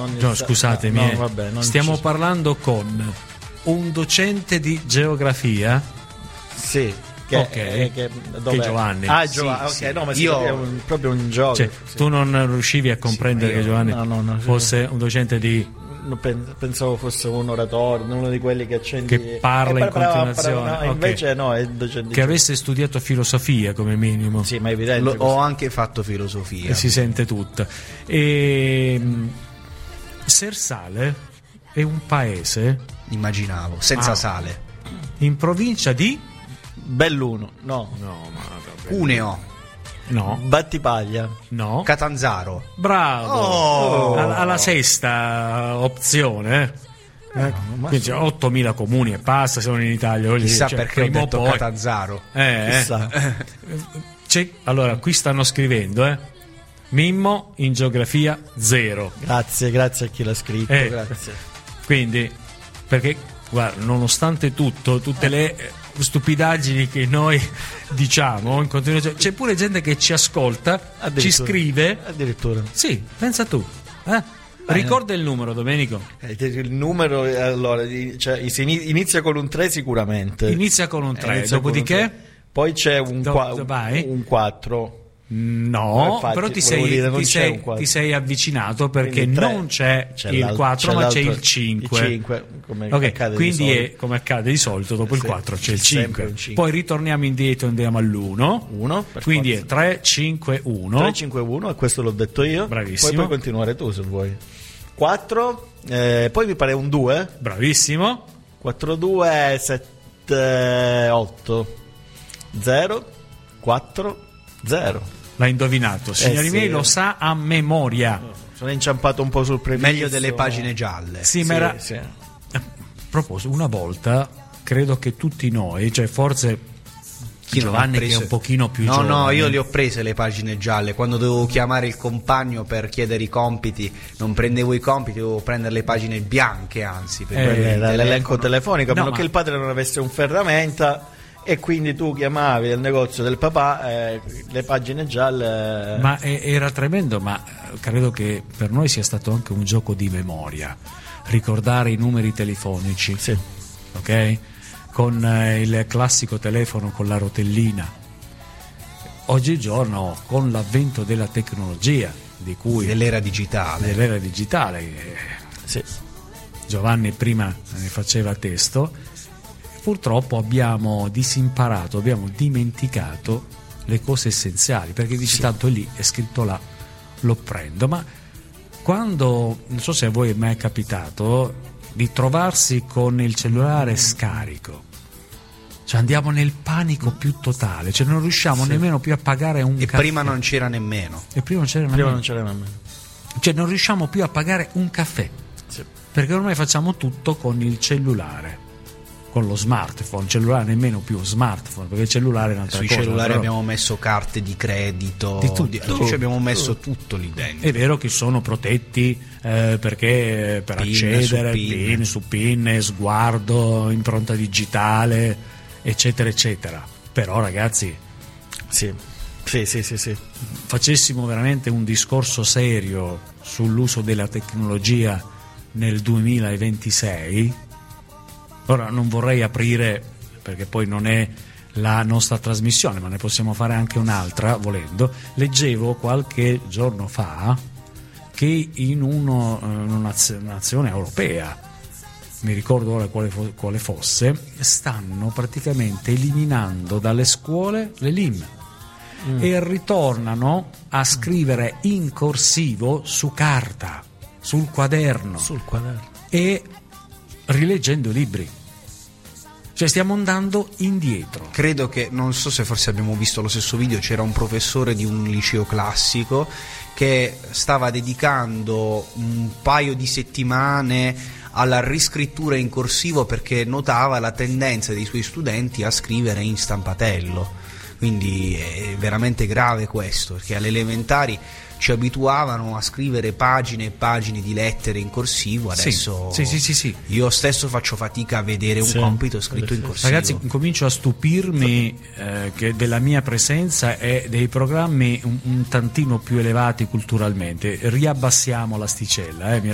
scusatemi, vabbè, stiamo parlando con un docente di geografia. Sì. Che Giovanni. Giovanni, sì, ok, no, ma io è proprio un gioco. Cioè, tu non riuscivi a comprendere che Giovanni fosse un docente di... Pensavo fosse un oratore, uno di quelli che accendi, che parla in continuazione. Invece no, è docente che avesse studiato filosofia come minimo. Sì, ma è evidente. Ho anche fatto filosofia. E si sente tutta. Sersale è un paese, immaginavo, senza sale. In provincia di Belluno. Cuneo. No. Battipaglia. No. Catanzaro. Bravo. Alla sesta opzione. Quindi c'è 8.000 comuni e basta, sono in Italia. Chissà perché ho detto Catanzaro. Chissà. Allora, qui stanno scrivendo, Mimmo in geografia 0. Grazie a chi l'ha scritto. Grazie. Quindi, perché, guarda, nonostante tutto, tutte le stupidaggini che noi diciamo in continuazione, c'è pure gente che ci ascolta, ci scrive addirittura. Sì, pensa tu, ricorda il numero, Domenico. Il numero, allora, inizia con un 3 sicuramente. Inizia con un 3, dopodiché poi c'è un 4. No, infatti, però ti sei avvicinato, perché non c'è il 4 ma c'è il 5. Il 5 come quindi come accade di solito, dopo il 4 c'è il 5. Poi ritorniamo indietro, andiamo all'1. Quindi è 3, 5, 1. 3, 5, 1, e questo l'ho detto io. Bravissimo. Poi puoi continuare tu se vuoi. 4, poi mi pare un 2. Bravissimo. 4, 2, 7, 8, 0, 4, 0. L'ha indovinato, signori miei, lo sa a memoria. Sono inciampato un po' sul prefisso. Meglio delle pagine gialle. Sì, ma era... A proposito, una volta credo che tutti noi, cioè forse Giovanni che è un pochino più giovane. No, io le ho prese le pagine gialle. Quando dovevo chiamare il compagno per chiedere i compiti, non prendevo i compiti, dovevo prendere le pagine bianche, anzi, per l'elenco telefonico, a meno che il padre non avesse un ferramenta. E quindi tu chiamavi al negozio del papà, le pagine gialle. Ma era tremendo, ma credo che per noi sia stato anche un gioco di memoria, ricordare i numeri telefonici. Sì. Ok? Con il classico telefono con la rotellina. Oggigiorno, con l'avvento della tecnologia, dell'era digitale. Sì. Giovanni prima ne faceva testo. Purtroppo abbiamo disimparato, abbiamo dimenticato le cose essenziali, perché dici tanto è lì, è scritto là, lo prendo. Ma quando, non so se a voi è mai capitato di trovarsi con il cellulare scarico, cioè andiamo nel panico più totale, cioè non riusciamo nemmeno più a pagare un caffè. Prima non c'era nemmeno. Cioè non riusciamo più a pagare un caffè, perché ormai facciamo tutto con il cellulare, con lo smartphone, cellulare nemmeno più smartphone, perché il cellulare è un'altra cosa. Sui cellulari abbiamo messo carte di credito, di tutto. Ci abbiamo messo tutto lì dentro. È vero che sono protetti perché per accedere, PIN su PIN, sguardo, impronta digitale, eccetera eccetera. Però ragazzi, sì. facessimo veramente un discorso serio sull'uso della tecnologia nel 2026. Ora non vorrei aprire, perché poi non è la nostra trasmissione, ma ne possiamo fare anche un'altra volendo. Leggevo qualche giorno fa che in una nazione europea, mi ricordo ora quale fosse, stanno praticamente eliminando dalle scuole le LIM e ritornano a scrivere in corsivo su carta, sul quaderno. E rileggendo libri. Cioè stiamo andando indietro. Credo che, non so se forse abbiamo visto lo stesso video, c'era un professore di un liceo classico che stava dedicando un paio di settimane alla riscrittura in corsivo, perché notava la tendenza dei suoi studenti a scrivere in stampatello. Quindi è veramente grave questo, perché alle elementari ci abituavano a scrivere pagine e pagine di lettere in corsivo, adesso sì. Io stesso faccio fatica a vedere un compito scritto in corsivo. Ragazzi, comincio a stupirmi che della mia presenza e dei programmi un tantino più elevati culturalmente. Riabbassiamo l'asticella,